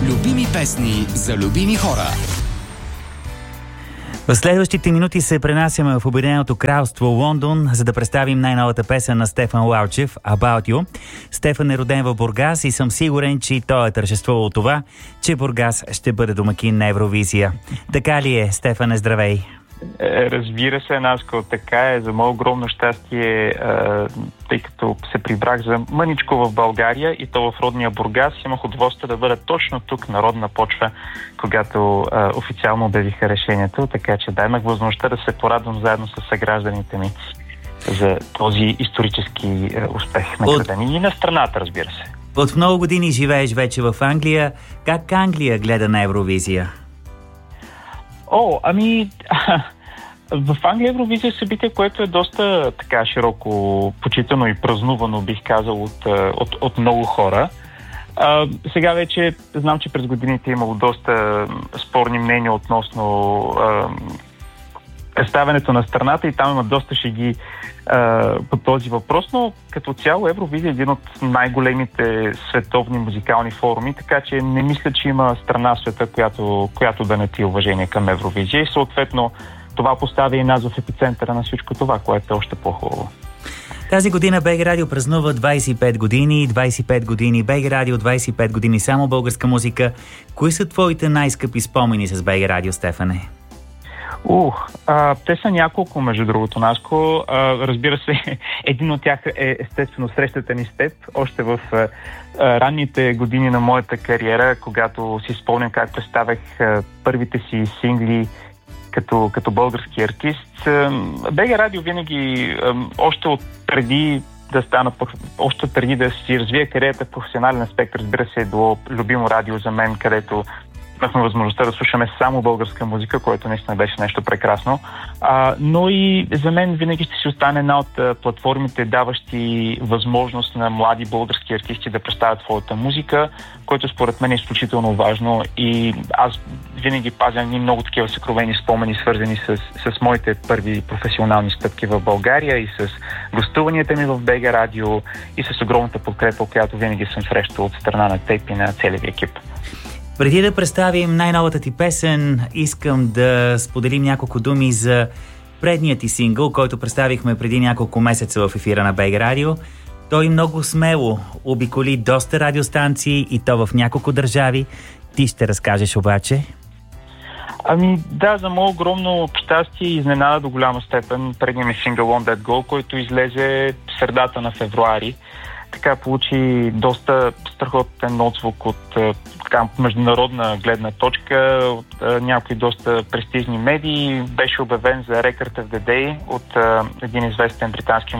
Любими песни за любими хора. В следващите минути се пренасяме в Обединеното кралство Лондон, за да представим най-новата песен на Стефан Лалчев «About You». Стефан е роден в Бургас и съм сигурен, че той е тържествувал това, че Бургас ще бъде домакин на Евровизия. Така ли е, Стефане, здравей? Разбира се, Наско, така е. За мое огромно щастие, тъй като се прибрах за мъничко в България и то в родния Бургас, имах удоволствие да бъда точно тук на родна почва, когато официално обявиха решението, така че имах възможността да се порадвам заедно с съгражданите ми за този исторически успех на града ни и на страната, разбира се. От много години живееш вече в Англия. Как Англия гледа на Евровизия? В Англия Евровизия е събитие, което е доста така широко почитано и празнувано, бих казал, от много хора. Сега вече знам, че през годините е имало доста спорни мнения относно представянето на страната и там има доста шеги по този въпрос, но като цяло Евровизия е един от най-големите световни музикални форуми, така че не мисля, че има страна в света, която да не ти уважение към Евровизия и съответно това поставя и нас в епицентъра на всичко това, което е още по-хубаво. Тази година БГ Радио празнува 25 години, 25 години БГ Радио, 25 години само българска музика. Кои са твоите най-скъпи спомени с БГ Радио, Стефане? Те са няколко, между другото, Наско. Разбира се, един от тях е естествено срещата ни с теб. Още в ранните години на моята кариера, когато си спомням как представях първите си сингли като български артист. БГ Радио винаги, още преди да си развия кариерата в професионален аспект, разбира се, е било любимо радио за мен, където имахме възможността да слушаме само българска музика, което наистина беше нещо прекрасно. Но и за мен винаги ще си остане една от платформите, даващи възможност на млади български артисти да представят своята музика, което според мен е изключително важно и аз винаги пазя много такива съкровени спомени, свързани с моите първи професионални стъпки в България и с гостуванията ми в БГ Радио и с огромната подкрепа, която винаги съм срещал от страна на теб и на целия екип. Преди да представим най-новата ти песен, искам да споделим няколко думи за предният ти сингъл, който представихме преди няколко месеца в ефира на БГ Радио. Той много смело обиколи доста радиостанции и то в няколко държави. Ти ще разкажеш обаче? За мое огромно щастие и изненада до голяма степен предният ми сингъл On That Go, който излезе в средата на февруари. Така получи доста страхотен отзвук от международна гледна точка, от някои доста престижни медии. Беше обявен за Record of the Day от един известен британски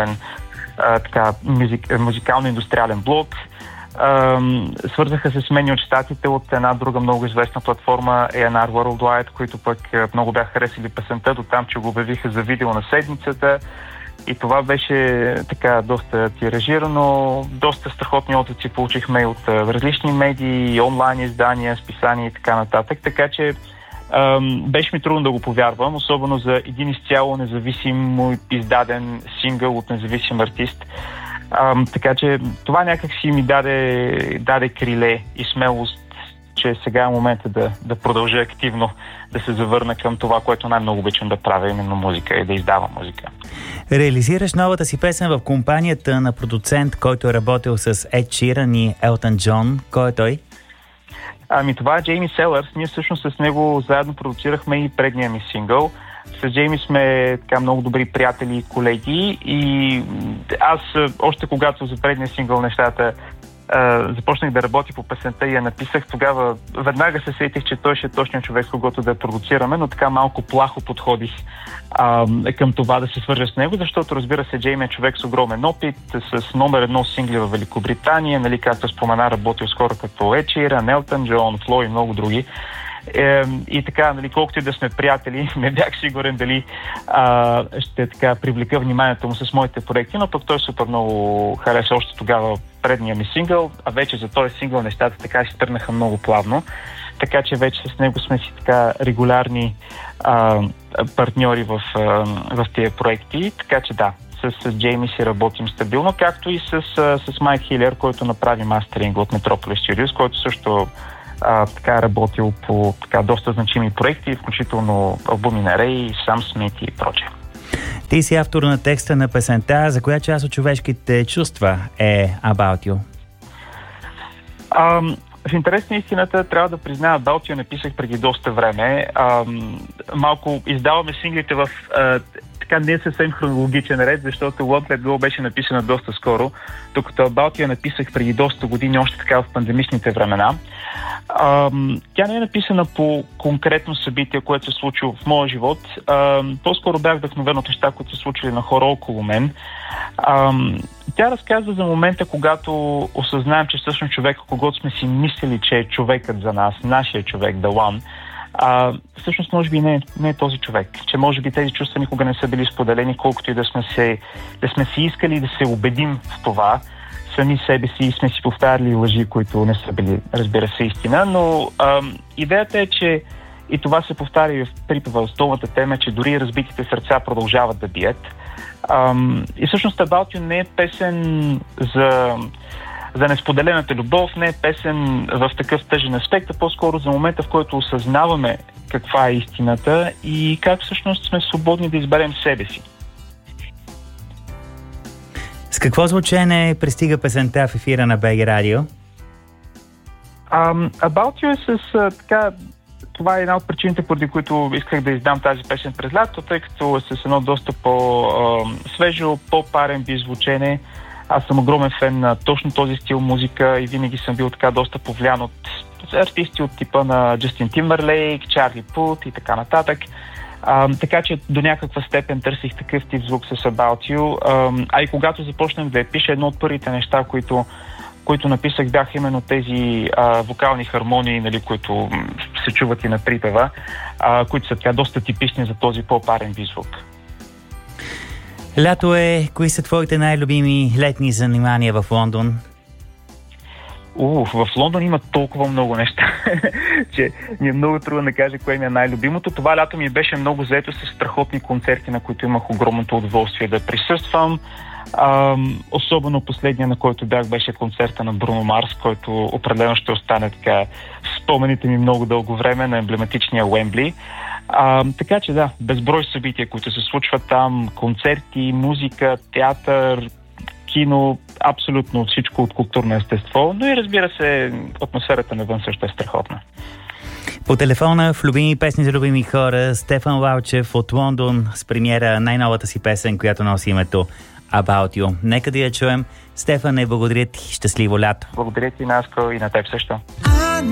музикално-индустриален блог. Свързаха се с мен от щатите от една друга много известна платформа A&R Worldwide, които пък много бяха харесали песента до там, че го обявиха за видео на седмицата. И това беше така доста тиражирано, доста страхотни отзиви получихме от различни медии, онлайн издания, списания и така нататък. Така че беше ми трудно да го повярвам, особено за един изцяло независимо издаден сингъл от независим артист. Така че това някак си ми даде криле и смелост, че сега е момента да продължа активно да се завърна към това, което най-много обичам да правя, именно музика и да издавам музика. Реализираш новата си песен в компанията на продуцент, който е работил с Ед Ширан и Елтън Джон. Кой е той? Това е Джейми Селърс. Ние всъщност с него заедно продуцирахме и предния ми сингъл. С Джейми сме така много добри приятели и колеги и аз още когато за предния сингъл нещата започнах да работя по песента и я написах, тогава веднага се сетих, че той ще е точният човек, с когото да я продуцираме, но така малко плахо подходих към това да се свържа с него, защото разбира се, Джейми е човек с огромен опит, с номер 1 сингли в Великобритания, както спомена, работил с хора като Ед Ширан, Елтън Джон, Фло и много други. И така, колкото и да сме приятели, не бях сигурен дали ще така привлека вниманието му с моите проекти, но пък той супер много хареса още тогава предния ми сингъл, а вече за този сингъл нещата така ще тръгнаха много плавно, така че вече с него сме си така регулярни партньори в тия проекти, така че да, с Джейми си работим стабилно, както и с Майк Хилер, който направи мастеринг от Metropolis Studios, който също така работил по така доста значими проекти, включително албуми на Рей, Сам Смит и прочее. Ти си автор на текста на песента. За коя част от човешките чувства е About You? В интерес на истината трябва да призная, About You написах преди доста време. Малко издаваме синглите в така не съвсем хронологичен ред, защото Won't Let Go беше написана доста скоро, докато About You написах преди доста години, още така в пандемичните времена. Тя не е написана по конкретно събитие, което се случило в моя живот. По-скоро бях вдъхновен от неща, които се случили на хора около мен. Тя разказва за момента, когато осъзнаем, че всъщност човек, когато сме си мислили, че е човекът за нас, нашия човек, the one, всъщност може би не е този човек. Че може би тези чувства никога не са били споделени, колкото и да сме си искали да се убедим в това. Сами себе си сме си повтаряли лъжи, които не са били, разбира се, истина, но идеята е, че и това се повтаря и в припева. Основната тема е, че дори разбитите сърца продължават да бият. И всъщност About You не е песен за несподелената любов, не е песен в такъв тъжен аспект, а по-скоро за момента, в който осъзнаваме каква е истината и как всъщност сме свободни да изберем себе си. С какво звучене пристига песента в ефира на БГ Радио? About You е с така... Това е една от причините, поради които исках да издам тази песен през лято, тъй като е с едно доста по-свежо, по-парен би звучене. Аз съм огромен фен на точно този стил музика и винаги съм бил така доста повлиян от артисти от типа на Джастин Тимбърлейк, Чарли Пут и така нататък. Така че до някаква степен търсих такъв тип звук с About You. А и когато започнах да я пиша, едно от първите неща, които написах, бяха именно тези вокални хармонии, нали, които се чуват и на припева, които са така доста типични за този по-парен звук. Лято е. Кои са твоите най-любими летни занимания в Лондон? В Лондон има толкова много неща, че ми е много трудно да кажа кое ми е най-любимото. Това лято ми беше много заето с страхотни концерти, на които имах огромното удоволствие да присъствам. Особено последния, на който бях, беше концерта на Бруно Марс, който определено ще остане така в спомените ми много дълго време на емблематичния Уембли. Така че да, безброй събития, които се случват там, концерти, музика, театър, кино, абсолютно всичко от културно естество, но и разбира се, атмосферата навън също е страхотна. По телефона в Любими песни за любими хора Стефан Лалчев от Лондон с премиера най-новата си песен, която носи името About You. Нека да я чуем. Стефане, благодаря ти. Щастливо лято. Благодаря ти, Наско, и на теб също.